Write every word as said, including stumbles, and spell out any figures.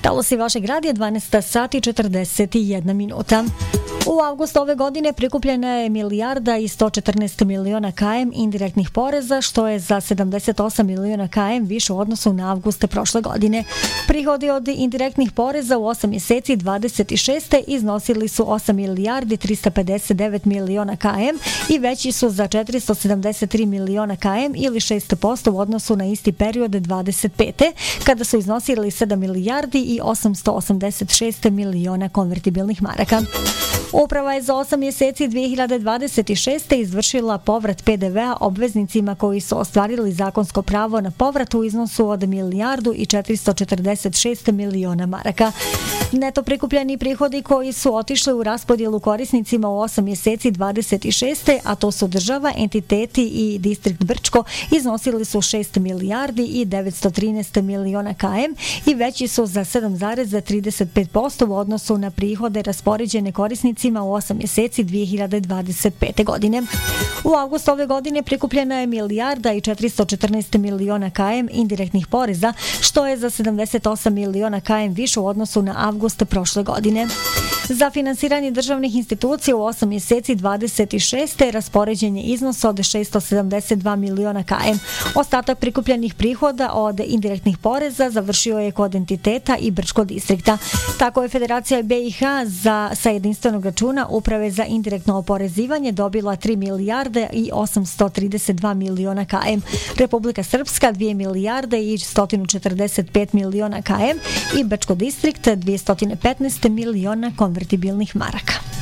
Talosi vašeg radija dvanaest sati četrdeset jedna minuta. U avgustu ove godine prikupljena je milijarda i sto četrnaest miliona km indirektnih poreza, što je za sedamdeset osam miliona km više u odnosu na avgust prošle godine. Prihodi od indirektnih poreza u osam mjeseci dvadeset šeste iznosili su osam milijardi trista pedeset devet miliona km i veći su za četiristo sedamdeset tri miliona km ili šest posto u odnosu na isti period dvadeset pete kada su iznosili sedam milijardi i osamsto osamdeset šest miliona konvertibilnih maraka. Uprava je za osam mjeseci dvije hiljade dvadeset šeste izvršila povrat P D V-a obveznicima koji su ostvarili zakonsko pravo na povrat u iznosu od milijardu i četiristo četrdeset šest miliona maraka. Neto prikupljeni prihodi koji su otišli u raspodjelu korisnicima u osam mjeseci dvadeset šeste, a to su država, entiteti i distrikt Brčko, iznosili su šest milijardi i devetsto trinaest miliona km i veći su za sedam zarez trideset pet posto u odnosu na prihode raspoređene korisnicima u osam mjeseci dvije hiljade dvadeset pete godine. U avgustu ove godine prikupljena je milijarda i četiristo četrnaest miliona km indirektnih poreza, što je za sedamdeset osam miliona km više u odnosu na avgust prošle godine. Za finansiranje državnih institucija u osam mjeseci dvadeset šeste raspoređen je iznos od šesto sedamdeset dva miliona km. Ostatak prikupljenih prihoda od indirektnih poreza završio je kod entiteta i Brčkog distrikta. Tako je Federacija B i H za, sa jedinstvenog računa Uprave za indirektno oporezivanje dobila tri milijarde i osamsto trideset dva miliona km. Republika Srpska dvije milijarde i sto četrdeset pet miliona km i Brčkog distrikt dvjesto petnaest miliona konvertibilnih maraka.